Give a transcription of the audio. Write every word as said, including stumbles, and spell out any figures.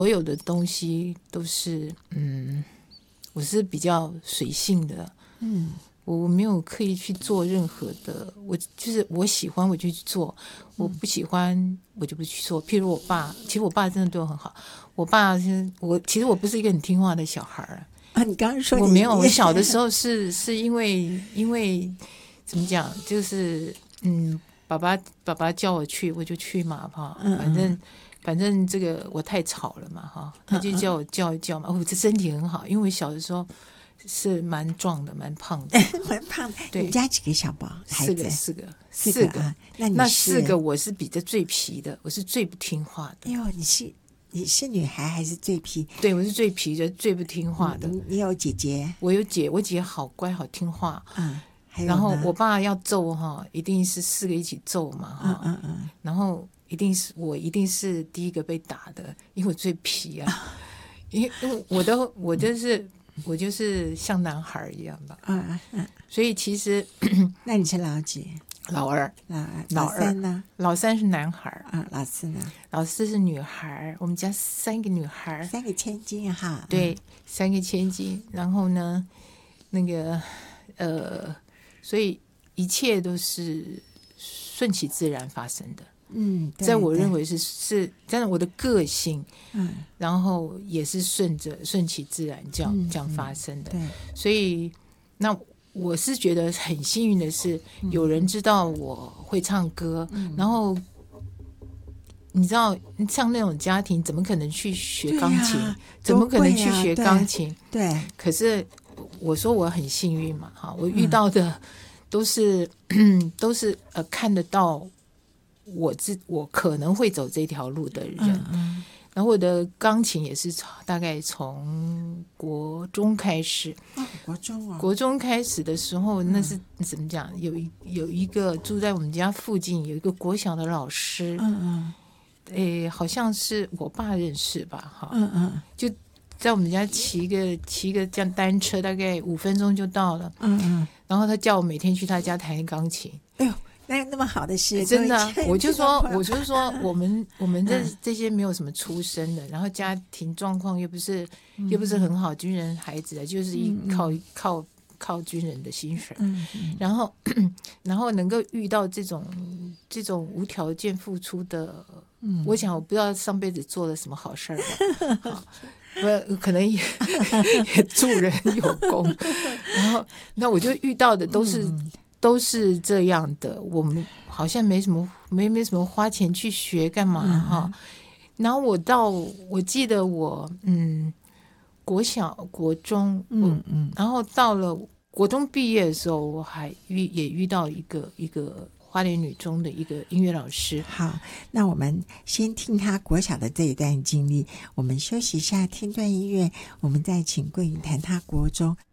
所有的东西都是嗯，我是比较随性的， 嗯， 我没有刻意去做任何的，我就是我喜欢我就去做，我不喜欢我就不去做。譬如我爸，其实我爸真的对我很好，我爸是我其实我不是一个很听话的小孩啊。 啊，你刚刚说我没有，我小的时候是是因为因为怎么讲，就是嗯，爸爸爸爸叫我去我就去嘛哈，反正反正这个我太吵了嘛哈，他就叫我叫一叫嘛，我这身体很好，因为我小的时候是蛮壮的，蛮胖的， 蛮胖的。 对， 你家几个小宝？ 四个，四个， 四个。 啊、那你那四个我是比较最皮的，我是最不听话的。 哎呦，你是你是女孩还是最皮？ 对，我是最皮的，最不听话的。 你, 你有姐姐？ 我有姐，我姐好乖，好听话。 嗯，还有然后我爸要揍哈，一定是四个一起揍嘛哈。 嗯嗯嗯。 然后一定是我一定是第一个被打的，因为我最皮啊。因为因为我都我就是我就是像男孩一样吧。 嗯嗯。 所以其实那你是老几？ 老二。 老二。 老二三呢？ 老三是男孩啊，老四呢？ 老四是女孩。我们家三个女孩， 三个千金哈。 对，三个千金。然后呢，那个呃，所以一切都是顺其自然发生的。 嗯， 在我认为是是，但是我的个性， 嗯， 然后也是顺着顺其自然这样、 嗯、 这样发生的。 对， 所以那我是觉得很幸运的是，有人知道我会唱歌，嗯、然后你知道，像那种家庭怎么可能去学钢琴？ 啊、 怎么可能去学钢琴？ 对，对可是我说我很幸运嘛，哈，我遇到的都是、嗯、都是呃看得到。我自我可能会走这条路的人， 嗯嗯、 然后我的钢琴也是大概从国中开始， 哦、国中啊、哦， 国中开始的时候，那是、嗯、怎么讲？有一有一个住在我们家附近有一个国小的老师， 嗯嗯， 诶，好像是我爸认识吧，哈， 嗯嗯， 就在我们家骑一个骑一个这样单车，大概五分钟就到了， 嗯嗯， 然后他叫我每天去他家弹钢琴， 哎呦。那有那么好的事、 欸、真的、啊，我就说，我就说，我们我们这这些没有什么出身的，然后家庭状况又不是、嗯、又不是很好，军人孩子就是一靠、嗯、靠靠军人的薪水， 嗯嗯、 然后然后能够遇到这种这种无条件付出的，嗯、我想我不知道上辈子做了什么好事儿吧。我可能 也, 也助人有功，然后那我就遇到的都是。嗯都是这样的，我们好像没什么没没什么花钱去学干嘛哈、嗯。然后我到我记得我嗯国小国中嗯嗯， 然后到了国中毕业的时候，我还遇也遇到一个一个花莲女中的一个音乐老师。 好，那我们先听他国小的这一段经历，我们休息一下，听段音乐，我们再请桂云谈他国中。